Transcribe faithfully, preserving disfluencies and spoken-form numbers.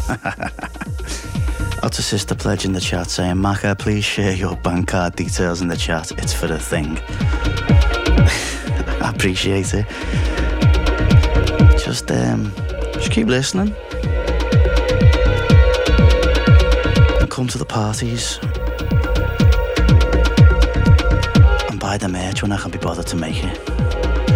That's a sister pledge in the chat saying, Macca, please share your bank card details in the chat. It's for a thing. I appreciate it. Just, um, just keep listening. And come to the parties. And buy the merch when I can be bothered to make it.